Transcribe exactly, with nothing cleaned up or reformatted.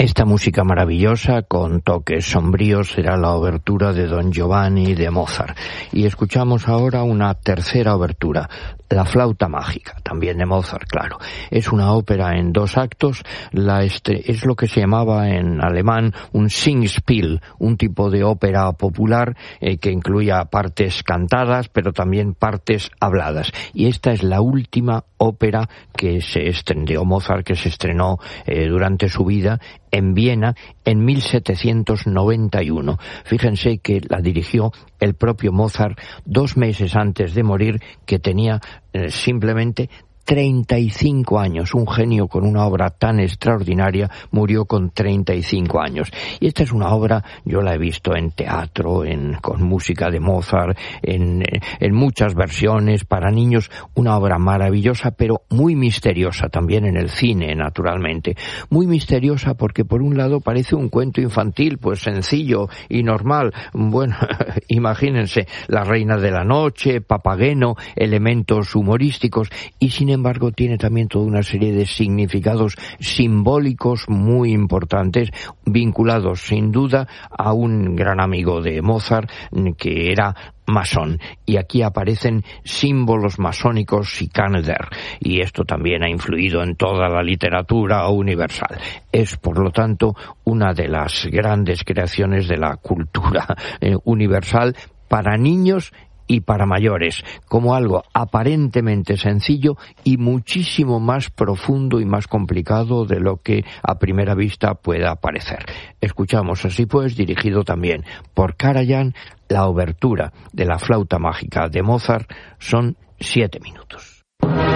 Esta música maravillosa, con toques sombríos, será la obertura de Don Giovanni de Mozart. Y escuchamos ahora una tercera obertura, La flauta mágica, también de Mozart, claro. Es una ópera en dos actos, la este, es lo que se llamaba en alemán un Singspiel, un tipo de ópera popular eh, que incluía partes cantadas, pero también partes habladas. Y esta es la última ópera que se estrenó Mozart, que se estrenó eh, durante su vida en Viena en mil setecientos noventa y uno. Fíjense que la dirigió el propio Mozart dos meses antes de morir, que tenía eh, simplemente treinta y cinco años. Un genio con una obra tan extraordinaria murió con treinta y cinco años. Y esta es una obra, yo la he visto en teatro, en, con música de Mozart, en, en muchas versiones para niños, una obra maravillosa, pero muy misteriosa también en el cine, naturalmente. Muy misteriosa porque por un lado parece un cuento infantil, pues sencillo y normal. Bueno, imagínense, La Reina de la Noche, Papageno, elementos humorísticos, y sin Sin embargo, tiene también toda una serie de significados simbólicos muy importantes, vinculados sin duda a un gran amigo de Mozart, que era masón, y aquí aparecen símbolos masónicos sikander, y esto también ha influido en toda la literatura universal. Es, por lo tanto, una de las grandes creaciones de la cultura eh, universal para niños y para mayores, como algo aparentemente sencillo y muchísimo más profundo y más complicado de lo que a primera vista pueda parecer. Escuchamos así pues, dirigido también por Karajan, la obertura de La flauta mágica de Mozart. Son siete minutos.